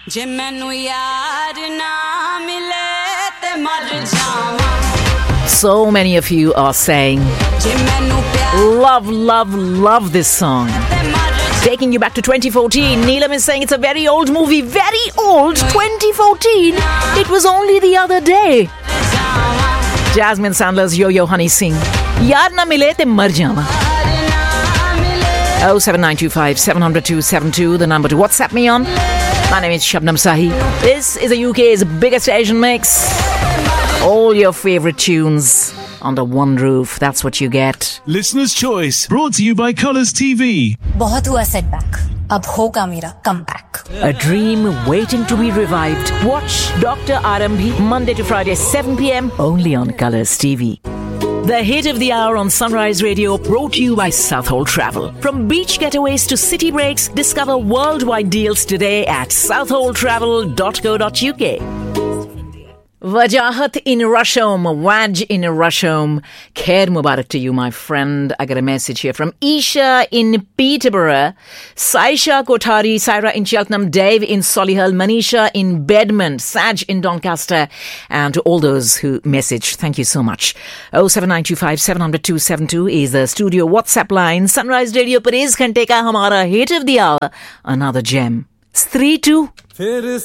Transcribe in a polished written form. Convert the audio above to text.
जे मैनू यार ना मिले ते मर जावां. So many of you are saying love this song. Taking you back to 2014. Neelam is saying it's a very old movie. Very old. 2014. It was only the other day. Jasmine Sandler's Yo-Yo Honey Singh. Yaar na mile te mar jawa. 07925 700-272, the number to WhatsApp me on. My name is Shabnam Sahi. This is the UK's biggest Asian mix. All your favorite tunes under one roof. That's what you get. Listener's Choice, brought to you by Colours TV. बहुत हुआ setback. अब होगा मेरा comeback. A dream waiting to be revived. Watch Dr. Arambhi Monday to Friday 7 p.m. only on Colours TV. The hit of the hour on Sunrise Radio, brought to you by Southall Travel. From beach getaways to city breaks, discover worldwide deals today at southalltravel.co.uk. Wajahat in Rusholme, Waj in Rusholme. Khair Mubarak to you, my friend. I got a message here from Isha in Peterborough, Saisha Kothari, Saira in Cheltenham, Dave in Solihull, Manisha in Bedmont, Saj in Doncaster, and to all those who message, thank you so much. 07925 700-272 is the studio WhatsApp line. Sunrise Radio par is ghante ka hamara hit of the hour. Another gem. Stree 2.